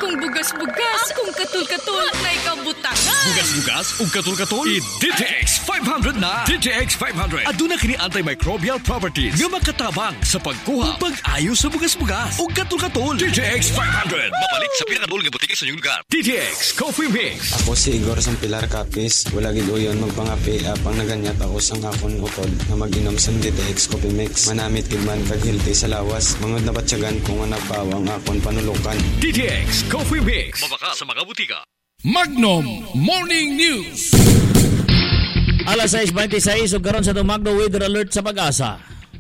akong bugas-bugas, akong katul-katul, na ikabutangan. Bugas-bugas ug katul-katul, i-DTX 500 na. DTX 500 aduna kini antimicrobial properties nga makatabang sa pagkuha ug pag-ayo sa bugas-bugas ug katul-katul. DTX 500 mabalik sa pinakadul nga butika sa inyong lugar. DTX Coffee Mix. Ako si Igor sang Pilar Capis. Wala gid uyon magpangapi apang naganyat ako sang akon utod na mag-inom sang DTX Coffee Mix. Manamit gid man kag healthy sa lawas. Mangod na batyagan kung nga nagpawang akon panulukan. DTX Coffee Mix. Mabaka sa mga butika. Magnum Morning News. Alas 6:26 ug karon sa Magno Weather Alert sa Pag-asa.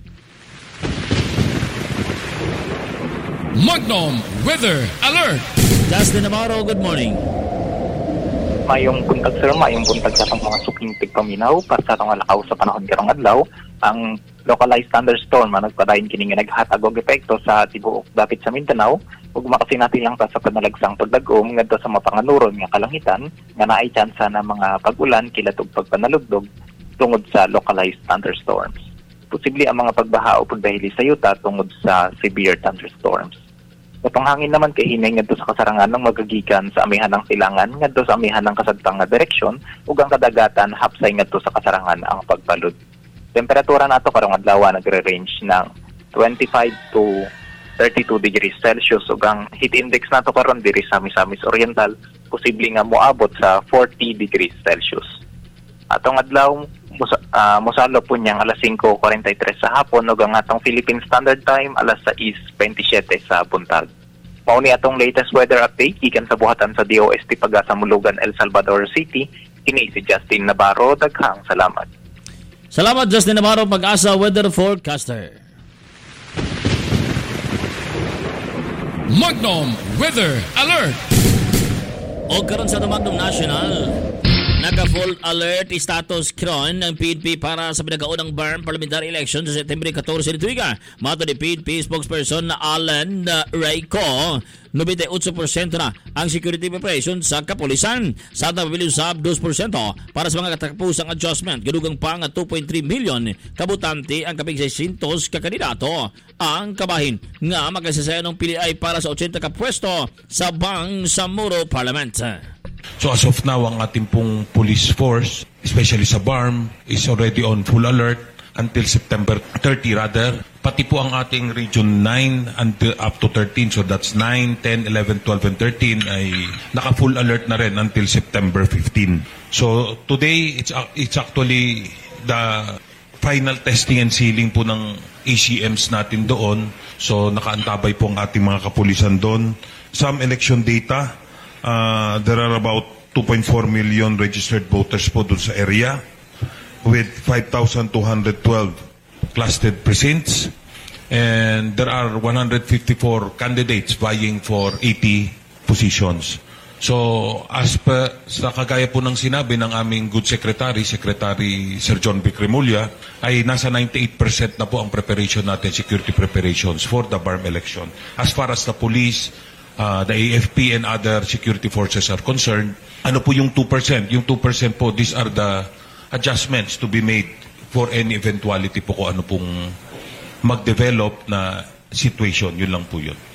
Magnum Weather Alert. Justin Navarro, good morning. Mayong buntag sir, mayong buntag sa mga suking tigpaminaw para sa atong alakaw sa panahon karong adlaw. Ang localized thunderstorm na nagpadayon kini nga naghatag og epekto sa tibuok dapit sa Mindanao ug makasinati lang ta sa panalagsang pagdagom ngadto sa mapanganuron nga kalangitan nga naay tsansa na mga pag-ulan kilat ug pagpanalugdog tungod sa localized thunderstorms. Posible ang mga pagbaha o pagdahili sa yuta tungod sa severe thunderstorms. Itong hangin naman kay hinay ngadto sa kasarangan ng magagikan sa amihan ng silangan ngadto sa amihan ng kasadtang nga direksyon ug ang kadagatan hapsay ngadto sa kasarangan ang pagbalud. Temperatura nato karong adlaw nagre-range ng 25 to 32 degrees Celsius ug ang heat index nato karon diri sa Misamis Oriental posible nga moabot sa 40 degrees Celsius. Atong adlaw mosalo po niyang alas 5:43 sa hapon ug ang atong Philippine Standard Time alas 6:27 sa buntag. Mao ni atong latest weather update gikan sa buhatan sa DOST Pag-asa Mulugan, El Salvador City. Kini si Justin Navarro, daghang salamat. Salamat Justin Navarro, Pag-asa Weather Forecaster. Magnum Weather Alert. O karon sa Magnum National, naka-full alert status karon ng PNP para sa pinagaunang BARM parliamentary election sa September 14 ni tuiga. Mato ni PNP spokesperson na Alan Raico, 98% na ang security preparation sa kapulisan. Sa pabilin sab 2% para sa mga katapusang adjustment. Gadugang pa nga 2.3 million kabutante ang kapig 600 ka kandidato. Ang kabahin nga magkasasaya ng pili ay para sa 80 ka pwesto sa Bangsamoro Parliament. So as of now, ang ating pong police force, especially sa BARM, is already on full alert until September 30 rather. Pati po ang ating Region 9 until up to 13, so that's 9, 10, 11, 12, and 13 ay naka-full alert na rin until September 15. So today, it's actually the final testing and sealing po ng ACMs natin doon. So nakaantabay po ang ating mga kapulisan doon. Some election data, there are about 2.4 million registered voters po dun sa area with 5,212 clustered precincts, and there are 154 candidates vying for 80 positions. So as per sa kagaya po ng sinabi ng aming good secretary Sir John Vic Remulla, ay nasa 98% na po ang preparation natin, security preparations for the BARM election. As far as the police, the AFP and other security forces are concerned, ano po yung 2%? Yung 2% po, these are the adjustments to be made for any eventuality po kung ano pong mag-develop na situation. Yun lang po yun.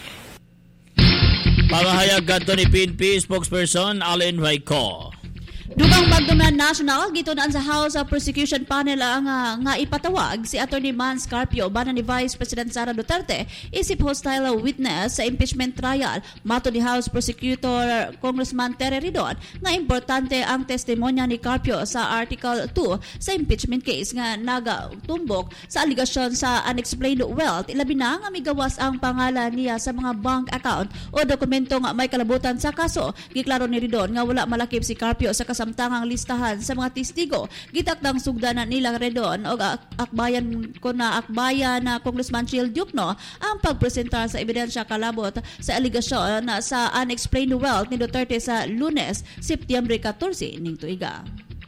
Pangahayag kanto ni PNP spokesperson Allen Raico. Dugang Magnum National gitunaan sa House of Prosecution Panel nga ipatawag si Attorney Mans Carpio banan ni Vice President Sara Duterte isip hostile witness sa impeachment trial. Mato ni House Prosecutor Congressman Tere Ridon nga importante ang testimonya ni Carpio sa Article 2 sa impeachment case nga nagatumbok sa aligasyon sa unexplained wealth. Ilabi na nga migawas ang pangalan niya sa mga bank account o dokumento nga may kalabutan sa kaso. Giklaro ni Ridon nga wala malakip si Carpio sa kasamtangang listahan sa mga testigo. Gitakdang sugdanan nilang Redon o akbayan na Congressman Chiel Diokno ang pagpresentar sa ebidensya kalabot sa aligasyon sa unexplained wealth ni Duterte sa Lunes, Setyembre 14 ning tuiga.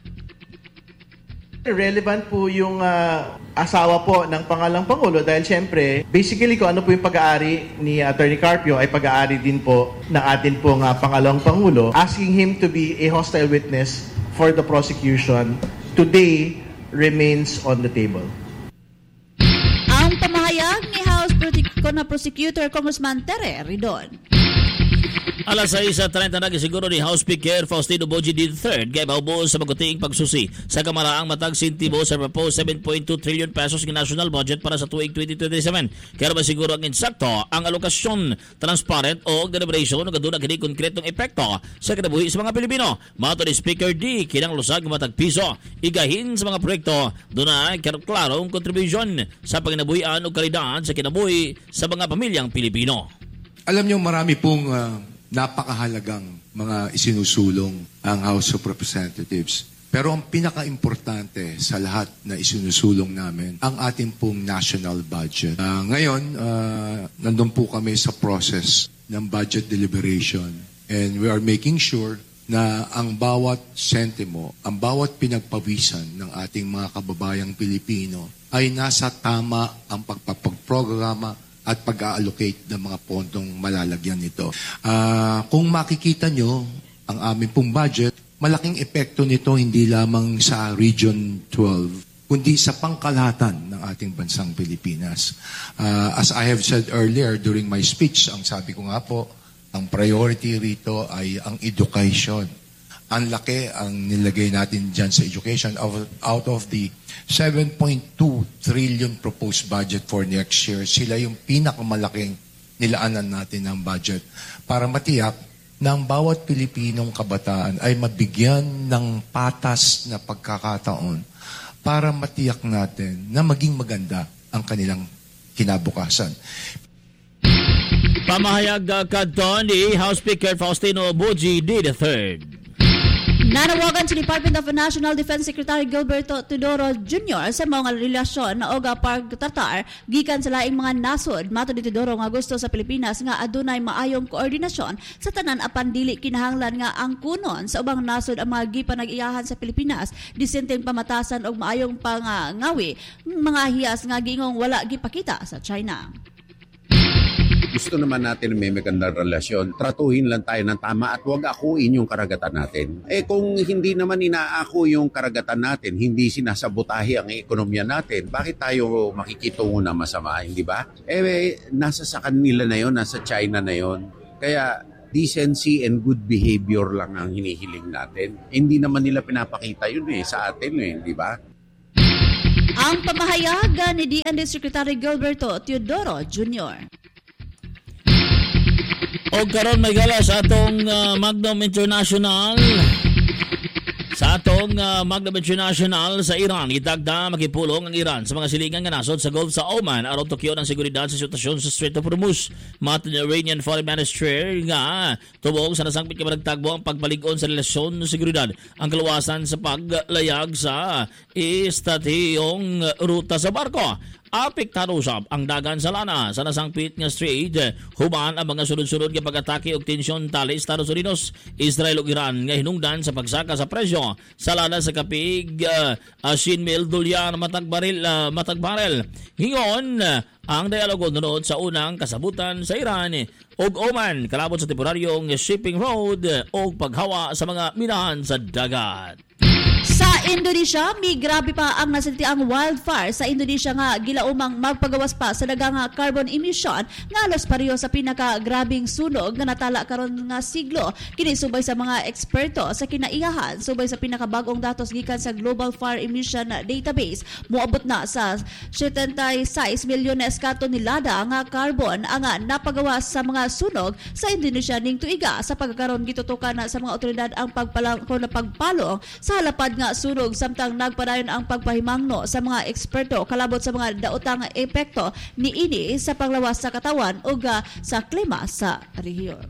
Relevant po yung asawa po ng pangalang Pangulo dahil siyempre, basically kung ano po yung pag-aari ni Attorney Carpio ay pag-aari din po ng atin pong pangalawang Pangulo, asking him to be a hostile witness for the prosecution today remains on the table. Ang pamahayag ni House Prosecutor Congressman Tere Ridon. Alas 6:30 na siguro ni House Speaker Faustino Boji III kay maubos sa maguting pagsusi sa kamaraang matag sentibo sa proposed 7.2 trillion pesos ng national budget para sa tuig 2027. Kaya ba siguro ang insakto ang alokasyon transparent o deliberation ng aduna kini konkretong epekto sa kinabuhi sa mga Pilipino. Mato ni Speaker D kinang lusag matag piso igahin sa mga proyekto dunay klarong contribution sa panginabuhian o kalidad sa kinabuhi sa mga pamilyang Pilipino. Alam niyo marami pong napakahalagang mga isinusulong ang House of Representatives. Pero ang pinaka-importante sa lahat na isinusulong namin, ang ating pong national budget. Ngayon, nandun po kami sa process ng budget deliberation. And we are making sure na ang bawat sentimo, ang bawat pinagpawisan ng ating mga kababayang Pilipino ay nasa tama ang pagpapaprograma at pag-allocate ng mga pondong malalagyan nito. Kung makikita nyo, ang aming pong budget, malaking epekto nito hindi lamang sa Region 12, kundi sa pangkalahatan ng ating bansang Pilipinas. As I have said earlier during my speech, ang sabi ko nga po, ang priority rito ay ang education. Ang laki ang nilagay natin dyan sa education. Out of the 7.2 trillion proposed budget for next year, sila yung pinakamalaking nilaanan natin ng budget para matiyak na ang bawat Pilipinong kabataan ay mabigyan ng patas na pagkakataon para matiyak natin na maging maganda ang kanilang kinabukasan. Pamahayag kadto ni House Speaker Faustino Boji III. Nanawagan sa Department of National Defense Secretary Gilberto Teodoro Jr. sa mga relasyon na oga pagtatar gikan sa laing mga nasod. Mato ni Teodoro nga gusto sa Pilipinas nga adunay maayong koordinasyon sa tanan apan dili kinahanglan nga angkunon sa ubang nasod ang mga gipanag-iyahan sa Pilipinas, disenteng pamatasan og maayong pangangawi mga hiyas nga gingong wala gipakita sa China. Gusto naman natin may magandang relasyon. Tratuhin lang tayo ng tama at huwag akuin yung karagatan natin. Kung hindi naman inaako yung karagatan natin, hindi sinasabotahe ang ekonomiya natin, bakit tayo makikitungo na masama, hindi ba? Nasa sa kanila na yon, nasa China na yon. Kaya decency and good behavior lang ang hinihiling natin. Hindi naman nila pinapakita yun sa atin, hindi ba? Ang pamahayag ni DND Secretary Gilberto Teodoro Jr. O karon may gala sa atong Magnum International sa Iran. Itagda makipulong ang Iran sa mga silingan nga nasod sa Gulf sa Oman aron tukyo ng seguridad sa sitwasyon sa Strait of Hormuz. Mato ni Iranian Foreign Minister nga tubong sa nasangpit ka managtagbo ang pagbalig-on sa relasyon ng seguridad ang kaluwasan sa paglayag sa estatiyong ruta sa barko. Apektado usab ang dagan sa lana sa nasangpit nga strait human ang mga sunod-sunod nga pag-atake og tensyon tali Estados Unidos, Israel ug Iran nga hinungdan sa pagsaka sa presyo sa lana sa kapig $100,000 matag barel. Hingon ang dialogo nunod sa unang kasabutan sa Iran ug Oman kalabot sa temporaryong shipping road ug paghawa sa mga minahan sa dagat. Sa Indonesia, may grabe pa ang nasalitiang wildfire sa Indonesia nga gilaumang magpagawas pa sa daghang carbon emission nga alos pareho sa pinakagrabing sunog nga natala karon nga siglo. Kini subay sa mga eksperto sa kinaiyahan, subay sa pinakabagong datos gikan sa Global Fire Emission Database, moabot na sa 76 milyones ka tonelada nga carbon ang napagawas sa mga sunog sa Indonesia ning tuiga. Sa pagkakaroon gitutukan na sa mga otoridad ang pagpalong sa halapad nga sunog samtang nagpadayon ang pagpahimangno sa mga eksperto kalabot sa mga daotang epekto niini sa panglawas sa katawan ug sa klima sa rehiyon.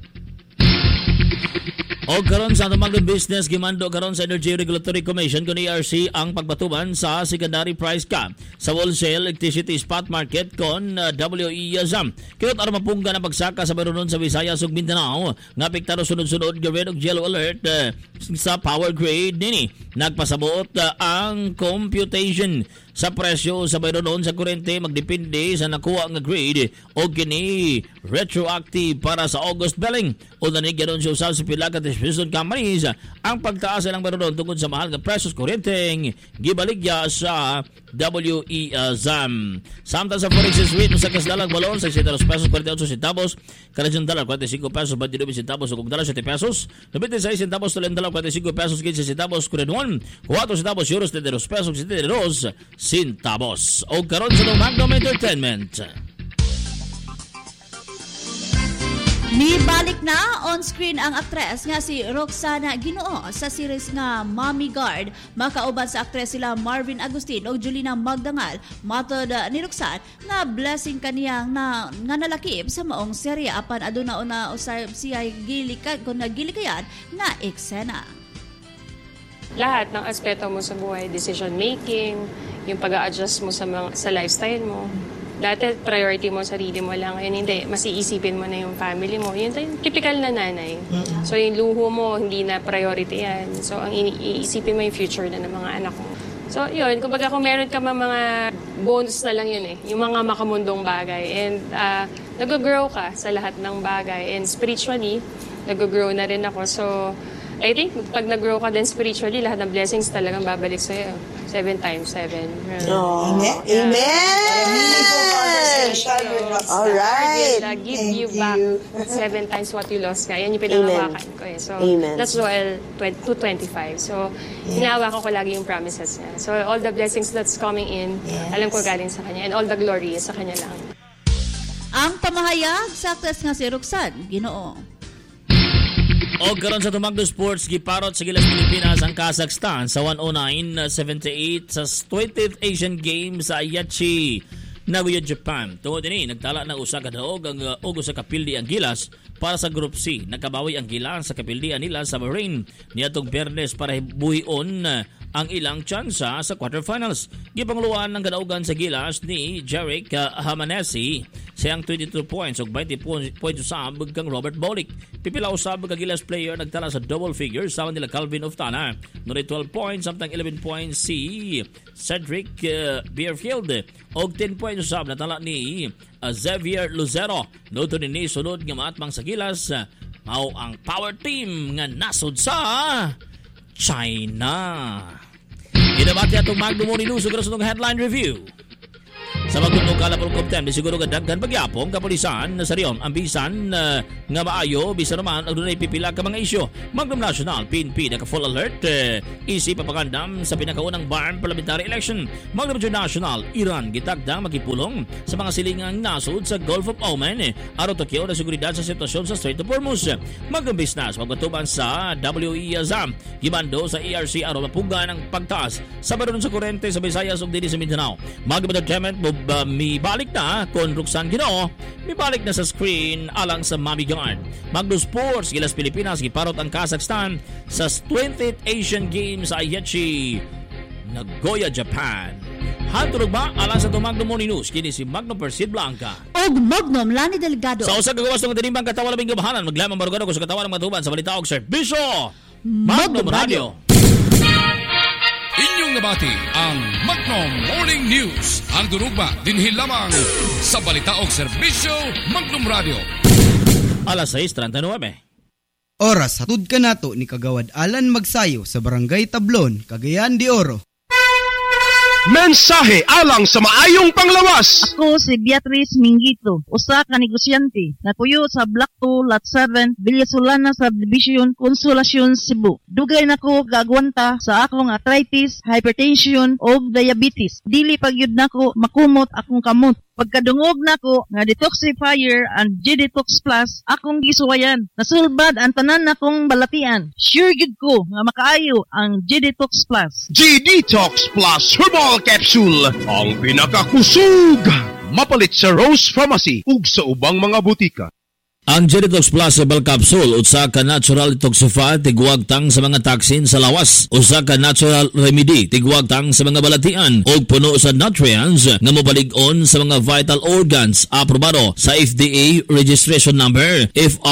O karon sa Magnum Business gimando karon sa Energy Regulatory Commission kun ERC ang pagbatuban sa secondary price cap sa wholesale electricity spot market kon WESM. Kaya aron mapungga na pagsaka sa bayronon sa Visayas ug Mindanao nga apektado sunod-sunod nga red ug yellow alert sa power grid nini. Nagpasabot ang computation sa presyo sa bayronon sa kuryente magdepende sa nakuha nga grade o kini retroactive para sa August billing. O nanig ganon siya usab sa pila ka distribution companies ang pagtaas ng baron tungkol sa mahal ng presyos kuryenteng gibaligya sa WE-ZAM. Samtang sa forex rate sa kasdalang balon sa 6 pesos 48 centavos, Canadian dollar 45 pesos 29 centavos, kung dollar 7 pesos 96 centavos, tulen dollar 45 pesos 15 centavos, Korean 4 centavos, euros 32 pesos 72 centavos. O karon sa Magnum Entertainment. Nibalik na on-screen ang aktres nga si Roxana Ginoo sa series nga Mommy Guard. Makauban sa aktres sila Marvin Agustin o Julina Magdangal. Matod ni Roxanne nga blessing kaniyang nga nalakip sa maong serya apan aduna una usab siya gilikayan nga eksena. Lahat ng aspeto mo sa buhay, decision making, yung pag-a-adjust mo sa lifestyle mo. Dati priority mo sarili mo lang, ngayon hindi, mas iisipin mo na yung family mo. Yun yung typical na nanay. So yung luho mo, hindi na priority yan. So ang iisipin mo yung future na ng mga anak mo. So yun, kumbaga kung meron ka mga bonus na lang yun yung mga makamundong bagay. And nag-grow ka sa lahat ng bagay. And spiritually, nag-grow na rin ako. So I think pag nag-grow ka din spiritually, lahat ng blessings talagang babalik sa'yo. 7 times 7. Oh. Amen! Amen! All right. Give you back 7 times what you lost ka. Yan yung pinangawakan ko eh. So, Amen. That's Joel 2:25. So, hinahawakan ko lagi yung promises niya. So, all the blessings that's coming in, alam ko galing sa Kanya. And all the glory is sa Kanya lang. Ang pamahayag sa aktres nga si Roxanne Ginoo. O karon sa Tumagdo Sports, giparot sa Gilas Pilipinas ang Kazakhstan sa 109-78 sa 20th Asian Games sa Aichi, Nagoya, Japan. Tungod ini, nagtala ng usa ka daog ang ugo sa kapildi ang Gilas para sa Group C. Nagkabawi ang Gilas sa kapildian nila sa Bahrain niadtong Biyernes para buhion ang ilang tsansa sa quarterfinals. Gipangluan ng kadaugan sa Gilas ni Jarek Hamanesi siyang 22 points ug 20 points usab kang Robert Bolick. Pipila usab ka Gilas player nagtala sa double figures sa nila Calvin Oftana. Nuri 12 points samtang 11 points si Cedric Beerfield og 10 points usab natala ni Xavier Lucero. Noto ni sunod nga maatmang sa Gilas mao ang power team nga nasod sa China. Inabati atong Magnum Morning News ug sa headline review. Sa magtutong kalapong koptem, di siguro kadaghan pagyapong kapulisan sa Riom ang bisan nga maayo, bisan naman ang dunay pipila ka mga isyo. Magnum National, PNP, naka-full alert, isip papagandam sa pinakaunang BARM parliamentary election. Magnum National, Iran, gitagdang magipulong sa mga silingang nasod sa Gulf of Oman, araw Tokyo na seguridad sa sitwasyon sa Strait of Hormuz. Magnum Business, magpatuban sa WE-ZAM, gimando sa ERC araw mapuga ng pagtaas sa baron sa kurente sa Visayas ug dili sa Mindanao. Magnum Entertainment, mibalik na kon Roxanne Ginoo, mibalik na sa screen alang sa Mommy Guard. Magno Sports, Gilas Pilipinas, giparot ang Kazakhstan sa 20th Asian Games sa Aichi, Nagoya, Japan. Hantulog ba alang sa Tumagno Morning News, kini si Magnum Persid Blanca og Magnum Lani Delgado. Sa usa ka gawas ng tinimbang katawa labing gabahanan, maglamang barugano ko sa katawa ng matuban sa balita og serbisyo Magnum Radio. Inyong nabati ang Magnum Morning News. Ang durugba dinhi lamang sa balita og serbisyo Magnum Radio. Alas 6:39. Oras hatud ka nato ni Kagawad Alan Magsayo sa Barangay Tablon, Cagayan de Oro. Mensahe alang sa maayong panglawas. Ako si Beatrice Mingito, usa ka negosyante na puyo sa Block 2, Lot 7, Villasolana Subdivision, Consolacion, Cebu. Dugay nako gagwanta sa akong arthritis, hypertension o diabetes. Dili pagyud nako makumot akong kamot. Pagkadungog nako nga detoxifier and G-Detox Plus akong gisuwayan. Nasulbad ang tanan nakong balatian. Sure gid ko nga makaayo ang G-Detox Plus. G-Detox Plus Herbal Capsule, ang pinakakusog. Mapalit sa Rose Pharmacy ug sa ubang mga butika. Ang G-Detox Plus Herbal Capsule, usa ka natural detoxifier, tigwagtang sa mga toxin sa lawas. Usa ka natural remedy, tigwagtang sa mga balatian. O puno sa nutrients nga mobalig-on sa mga vital organs. Aprobado sa FDA registration number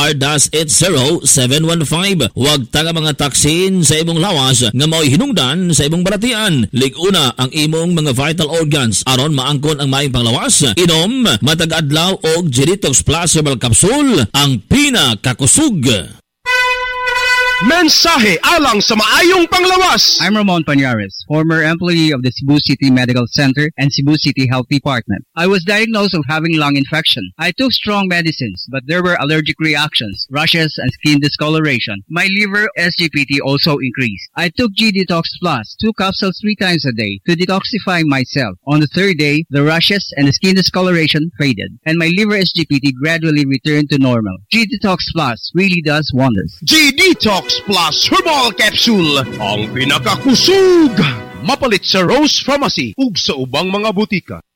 FR-80715. Wagtang ang mga toxin sa imong lawas nga mao'y hinungdan sa imong balatian. Liguna ang imong mga vital organs aron maangkon ang maayong panglawas. Inom matag-adlaw og G-Detox Plus Herbal Capsule, ang pinakakusog. Mensahe alang sa maayong panglawas. I'm Ramon Pañares, former employee of the Cebu City Medical Center and Cebu City Health Department. I was diagnosed of having lung infection. I took strong medicines, but there were allergic reactions, rashes, and skin discoloration. My liver SGPT also increased. I took G-Detox Plus, 2 capsules 3 times a day to detoxify myself. On the third day, the rashes and the skin discoloration faded, and my liver SGPT gradually returned to normal. G-Detox Plus really does wonders. G-Detox Plus Herbal Capsule, ang pinakakusog. Mapalit sa Rose Pharmacy ug sa ubang mga butika.